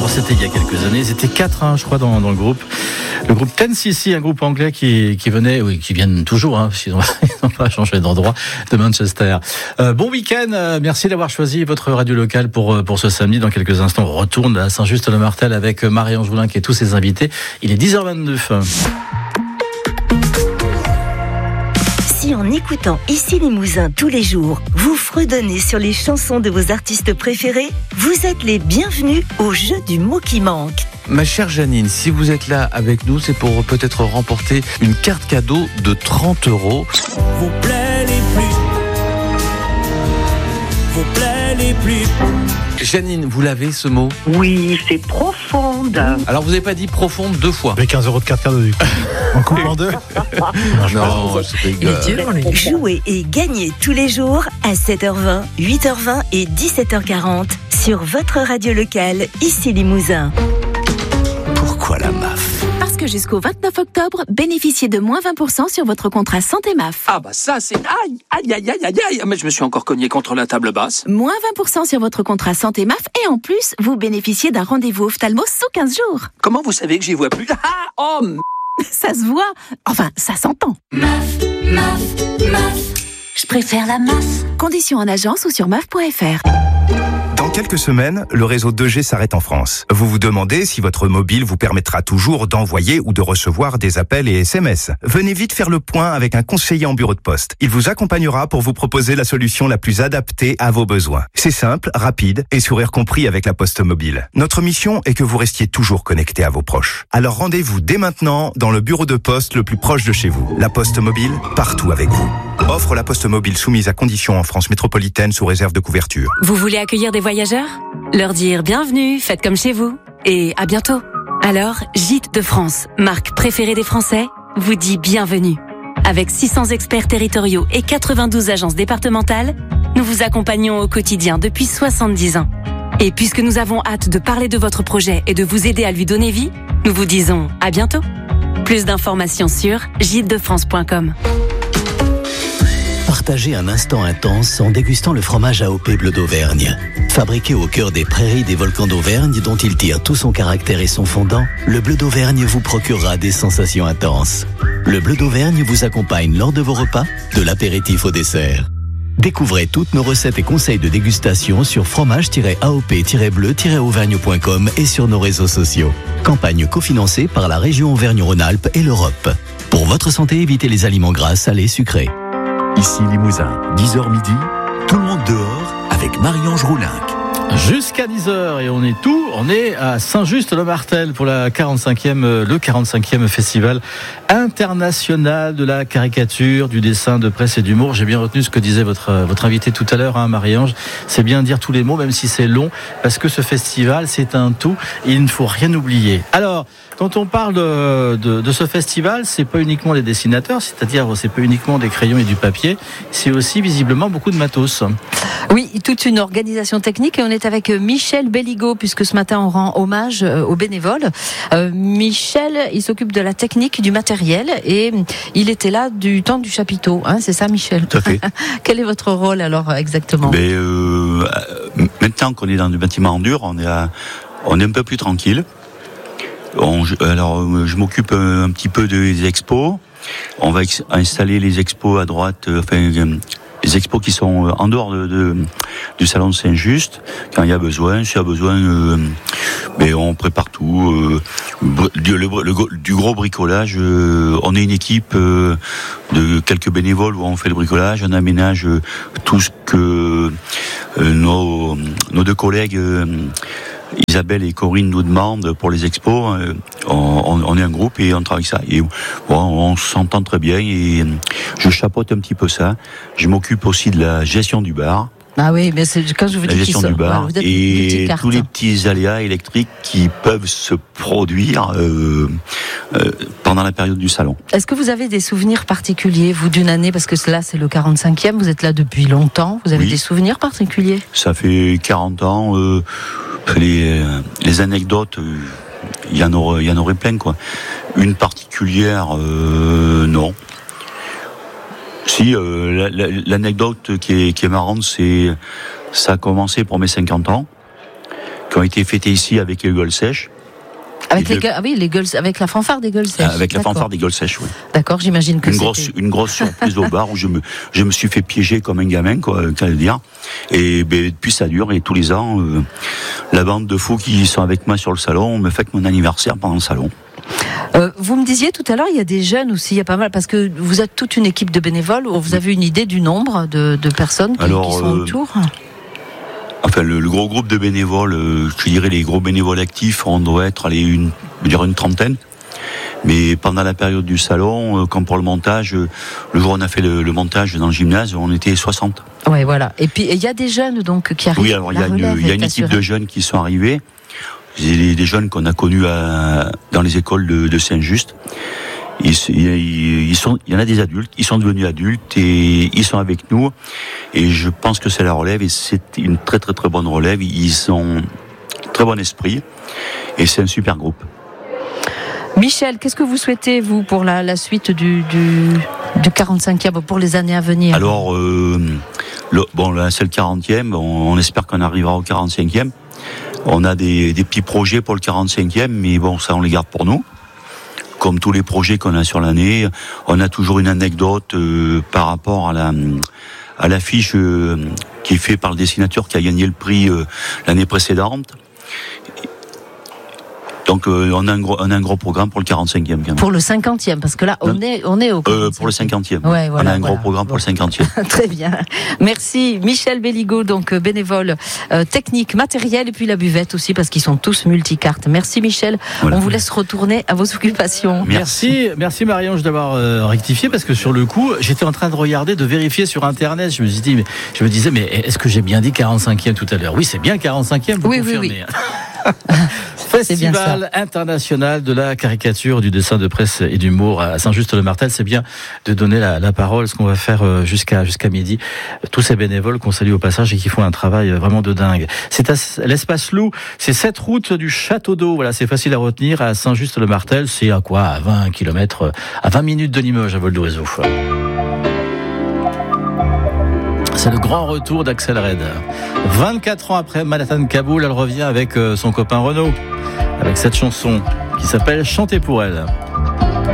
c'était il y a quelques années. Ils étaient 4, je crois, dans le groupe. Le groupe 10cc, un groupe anglais qui venait, oui, qui viennent toujours, parce qu'ils n'ont pas changé d'endroit, de Manchester. Bon week-end, merci d'avoir choisi votre radio locale pour ce samedi. Dans quelques instants, on retourne à Saint-Just-le-Martel avec Marie-Ange Roulinck et tous ses invités. Il est 10h22. Si en écoutant Ici Limousin tous les jours, vous fredonnez sur les chansons de vos artistes préférés, vous êtes les bienvenus au jeu du mot qui manque. Ma chère Janine, si vous êtes là avec nous, c'est pour peut-être remporter une carte cadeau de 30 €. Vos plaies les plus. Janine, vous l'avez ce mot? Oui, c'est profonde. Alors vous n'avez pas dit profonde 2 fois. Avec 15 € de carte cadeau du coup. On coupe en 2. Non, c'est rigolo. Jouez et gagnez tous les jours à 7h20, 8h20 et 17h40 sur votre radio locale, Ici Limousin. Pourquoi la MAF? Parce que jusqu'au 29 octobre, bénéficiez de moins 20% sur votre contrat santé MAF. Ah bah ça c'est... Aïe, mais je me suis encore cogné contre la table basse. Moins 20% sur votre contrat santé MAF et en plus, vous bénéficiez d'un rendez-vous ophtalmo sous 15 jours. Comment vous savez que j'y vois plus? Ça se voit, enfin ça s'entend. MAF, je préfère la MAF. Conditions en agence ou sur maf.fr. Dans quelques semaines, le réseau 2G s'arrête en France. Vous vous demandez si votre mobile vous permettra toujours d'envoyer ou de recevoir des appels et SMS. Venez vite faire le point avec un conseiller en bureau de poste. Il vous accompagnera pour vous proposer la solution la plus adaptée à vos besoins. C'est simple, rapide et sourire compris avec la Poste Mobile. Notre mission est que vous restiez toujours connecté à vos proches. Alors rendez-vous dès maintenant dans le bureau de poste le plus proche de chez vous. La Poste Mobile, partout avec vous. Offre la Poste Mobile soumise à conditions en France métropolitaine sous réserve de couverture. Vous voulez accueillir des voyageurs? Leur dire bienvenue, faites comme chez vous. Et à bientôt. Alors, Gîtes de France, marque préférée des Français, vous dit bienvenue. Avec 600 experts territoriaux et 92 agences départementales, nous vous accompagnons au quotidien depuis 70 ans. Et puisque nous avons hâte de parler de votre projet et de vous aider à lui donner vie, nous vous disons à bientôt. Plus d'informations sur gîtesdefrance.com. Partagez un instant intense en dégustant le fromage AOP Bleu d'Auvergne. Fabriqué au cœur des prairies des volcans d'Auvergne dont il tire tout son caractère et son fondant, le Bleu d'Auvergne vous procurera des sensations intenses. Le Bleu d'Auvergne vous accompagne lors de vos repas, de l'apéritif au dessert. Découvrez toutes nos recettes et conseils de dégustation sur fromage-aop-bleu-auvergne.com et sur nos réseaux sociaux. Campagne cofinancée par la région Auvergne-Rhône-Alpes et l'Europe. Pour votre santé, évitez les aliments gras, salés, sucrés. Ici Limousin, 10h midi, tout le monde dehors avec Marie-Ange Roulinck. Jusqu'à 10h et on est à Saint-Just-le-Martel pour le 45e festival international de la caricature, du dessin, de presse et d'humour. J'ai bien retenu ce que disait votre invité tout à l'heure, Marie-Ange. C'est bien de dire tous les mots, même si c'est long, parce que ce festival, c'est un tout et il ne faut rien oublier. Alors, quand on parle de ce festival, c'est pas uniquement des dessinateurs, c'est-à-dire c'est pas uniquement des crayons et du papier, c'est aussi visiblement beaucoup de matos. Oui, toute une organisation technique et on est avec Michel Belligot puisque ce matin on rend hommage aux bénévoles. Michel, il s'occupe de la technique, du matériel et il était là du temps du chapiteau, c'est ça Michel? Tout à fait. Quel est votre rôle alors exactement? Maintenant qu'on est dans du bâtiment en dur, on est un peu plus tranquille. Je m'occupe un petit peu des expos. On va installer les expos à droite, les expos qui sont en dehors du salon de Saint-Just, quand il y a besoin. S'il y a besoin, on prépare tout. Du gros bricolage. On est une équipe de quelques bénévoles où on fait le bricolage. On aménage tout ce que nos deux collègues Isabelle et Corinne nous demandent pour les expos. On est un groupe et on travaille ça. Et on s'entend très bien et je chapeaute un petit peu ça. Je m'occupe aussi de la gestion du bar. Ah oui, mais c'est quand je vous dis la gestion du bar et tous les petits aléas électriques qui peuvent se produire pendant la période du salon. Est-ce que vous avez des souvenirs particuliers, vous, d'une année, parce que là c'est le 45e, vous êtes là depuis longtemps, vous avez des souvenirs particuliers? Ça fait 40 ans, les anecdotes, il y en aurait plein, quoi. Une particulière, non. Si, l'anecdote qui est marrante, ça a commencé pour mes 50 ans. qui ont été fêtés ici avec les gueules sèches. Avec les gueules, avec la fanfare des gueules sèches. Avec la fanfare des gueules sèches, oui. D'accord, j'imagine que une grosse surprise au bar où je me suis fait piéger comme un gamin, quoi, qu'à le dire. Et depuis ça dure, et tous les ans, la bande de fous qui sont avec moi sur le salon me fête mon anniversaire pendant le salon. Vous me disiez tout à l'heure, il y a des jeunes aussi, il y a pas mal, parce que vous êtes toute une équipe de bénévoles. Vous avez une idée du nombre de personnes qui sont autour? Enfin, le gros groupe de bénévoles, je dirais les gros bénévoles actifs, on doit être une trentaine. Mais pendant la période du salon, comme pour le montage, le jour où on a fait le montage dans le gymnase, on était 60. Ouais, voilà. Et puis, il y a des jeunes donc qui arrivent. Oui, alors il y a une équipe de jeunes qui sont arrivés. Des jeunes qu'on a connus dans les écoles de Saint-Just. Il y en a des adultes, ils sont devenus adultes et ils sont avec nous. Et je pense que c'est la relève et c'est une très très très bonne relève. Ils ont très bon esprit et c'est un super groupe. Michel, qu'est-ce que vous souhaitez, vous, pour la suite du 45e, pour les années à venir? Alors, là, c'est le 40e, on espère qu'on arrivera au 45e. On a des petits projets pour le 45e, mais bon, ça, on les garde pour nous. Comme tous les projets qu'on a sur l'année, on a toujours une anecdote par rapport à l'affiche qui est faite par le dessinateur qui a gagné le prix l'année précédente. Donc on a un gros programme pour le 45e. Quand même. Pour le 50e, parce que là, on est au 45e. Pour le 50e. Ouais, voilà, on a un gros programme pour le 50e. Très bien. Merci Michel Belligot, donc bénévole technique, matériel, et puis la buvette aussi, parce qu'ils sont tous multicartes. Merci Michel. Voilà. On vous laisse retourner à vos occupations. Merci Marie-Ange d'avoir rectifié, parce que sur le coup, j'étais en train de vérifier sur Internet. Je me disais, mais est-ce que j'ai bien dit 45e tout à l'heure? Oui, c'est bien 45e, vous confirmez. Oui. Festival international de la caricature, du dessin de presse et d'humour à Saint-Just-le-Martel. C'est bien de donner la parole, ce qu'on va faire jusqu'à midi. Tous ces bénévoles qu'on salue au passage et qui font un travail vraiment de dingue. C'est à l'espace Loup, c'est 7 route du Château d'Eau. Voilà, c'est facile à retenir à Saint-Just-le-Martel. C'est à quoi? À 20 km, à 20 minutes de Limoges, à vol d'oiseau. C'est le grand retour d'Axel Red. 24 ans après Manhattan Kaboul, elle revient avec son copain Renaud, avec cette chanson qui s'appelle Chanter pour elle.